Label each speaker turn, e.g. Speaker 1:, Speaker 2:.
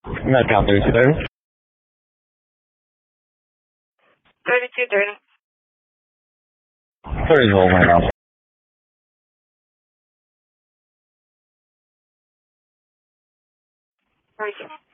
Speaker 1: That count 3230.
Speaker 2: 3230.
Speaker 1: 30 hold right now.
Speaker 2: Right.